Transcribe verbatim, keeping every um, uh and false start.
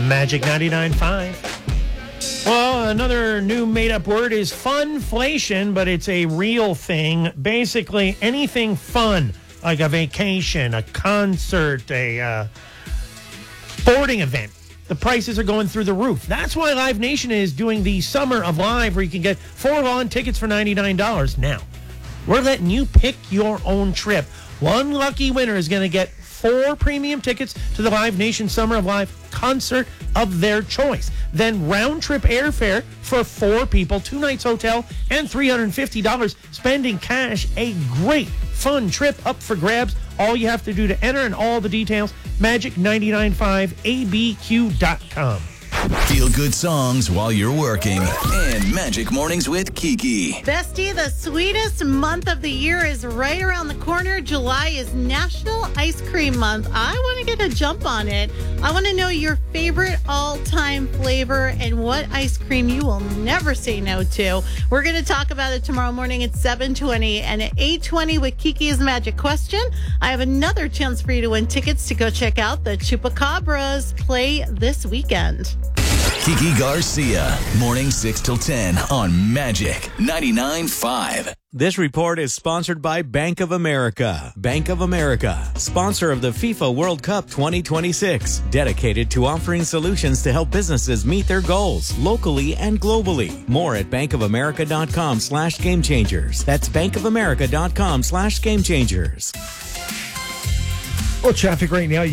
Magic ninety-nine point five. Well, another new made-up word is funflation, but it's a real thing. Basically, anything fun, like a vacation, a concert, a uh, sporting event. The prices are going through the roof. That's why Live Nation is doing the Summer of Live, where you can get four lawn tickets for ninety-nine dollars. Now, we're letting you pick your own trip. One lucky winner is going to get four premium tickets to the Live Nation Summer of Live concert of their choice. Then round-trip airfare for four people, two nights hotel, and three hundred fifty dollars spending cash. A great, fun trip up for grabs. All you have to do to enter and all the details, magic nine nine five A B Q dot com. Feel good songs while you're working. And Magic Mornings with Kiki. Bestie, the sweetest month of the year is right around the corner. July is National Ice Cream Month. I want to get a jump on it. I want to know your favorite all-time flavor and what ice cream you will never say no to. We're going to talk about it tomorrow morning at seven twenty and at eight twenty with Kiki's Magic Question. I have another chance for you to win tickets to go check out the Chupacabras play this weekend. Kiki Garcia, morning six till ten on Magic ninety-nine point five. This report is sponsored by Bank of America. Bank of America, sponsor of the FIFA World Cup twenty twenty-six, dedicated to offering solutions to help businesses meet their goals locally and globally. More at bankofamerica.com slash game changers. That's bankofamerica.com slash game changers. Well, traffic right now.